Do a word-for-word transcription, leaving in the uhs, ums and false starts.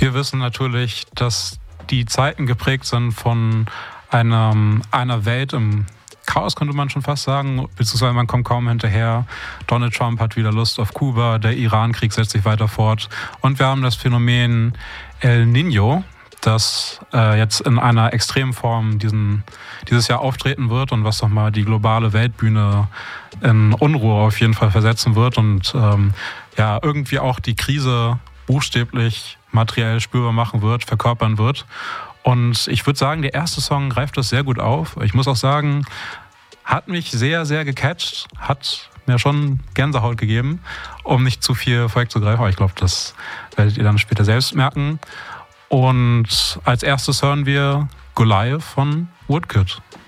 Wir wissen natürlich, dass die Zeiten geprägt sind von einer, einer Welt im Chaos, könnte man schon fast sagen, beziehungsweise man kommt kaum hinterher. Donald Trump hat wieder Lust auf Kuba, der Iran-Krieg setzt sich weiter fort und wir haben das Phänomen El Niño, das äh, jetzt in einer extremen Form diesen, dieses Jahr auftreten wird und was nochmal die globale Weltbühne in Unruhe auf jeden Fall versetzen wird und ähm, ja irgendwie auch die Krise buchstäblich materiell spürbar machen wird, verkörpern wird. Und ich würde sagen, der erste Song greift das sehr gut auf. Ich muss auch sagen, hat mich sehr, sehr gecatcht, hat mir schon Gänsehaut gegeben, um nicht zu viel vorwegzugreifen. Aber ich glaube, das werdet ihr dann später selbst merken. Und als erstes hören wir Goliath von Woodkid.